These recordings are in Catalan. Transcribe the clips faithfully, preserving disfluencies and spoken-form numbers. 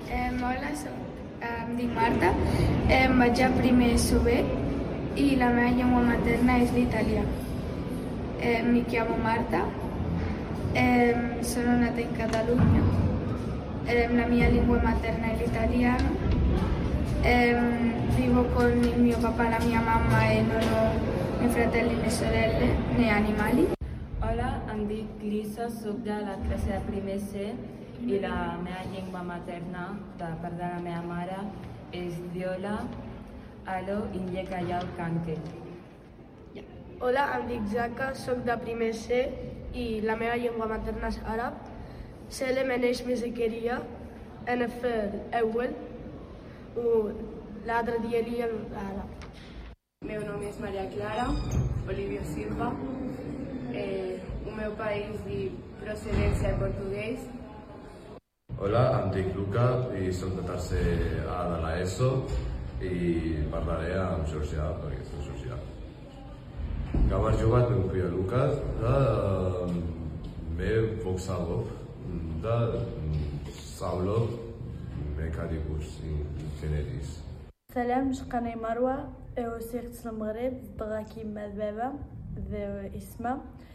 Eh, hola, soc, em dic Marta, em vaig a primer S O B i la meva llengua materna és l'italià. Eh, mi chiamo Marta, eh, sono nata in Catalunya, eh, la mia lingua materna è l'italiano, eh, vivo con il mio papà, la mia mamma e non ho né fratelli né sorelle né animali. Hola, em dic Lisa, soc de la classe de primer C i la meva llengua materna, de part de la meva mare, és Diola, Alo, Injeka, Yau, Kankel. Hola, em dic Zaka, soc de primer C i la meva llengua materna és àrab. سلم أنا اسمي زكريا أنا في الأول والعذرة ديالي العرب. Meu nome és Maria Clara Olívio Silva, eh, o meu país de procedència és portuguès. Hola, em dic Luca i soc de tercer A de l'ESO i parlaré en georgià perquè soc georgià. Gamar jugat meu fill Lucas da me Voxalov da Saulov Mekaribus Ingenieris. سلام، شقني مروة وسيرت المغرب بغاكي مذبابة ذو اسمه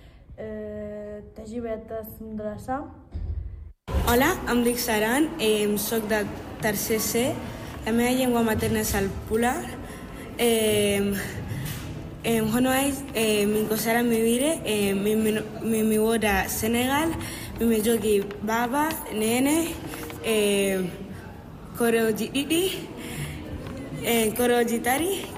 تعجبات المدرسة. Hola, em dic Saran, eh, soc de tercer C, la meva llengua materna és el pular. Eh, eh, Honoais, eh, min kosara mi vire, eh, mi mi mi woda Senegal, mi mi jogi baba, nene, eh, koroji didi, eh, koroji tari.